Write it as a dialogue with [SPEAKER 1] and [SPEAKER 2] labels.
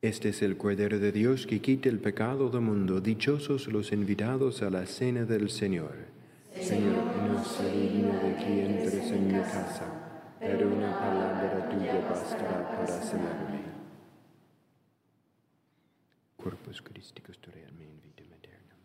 [SPEAKER 1] Este es el Cordero de Dios que quita el pecado del mundo. Dichosos los invitados a la cena del Señor. Señor, no soy digno de que entres en mi casa, pero una palabra tuya bastará para sanarme. Corpus Christi custodiat me in vitam aeternam.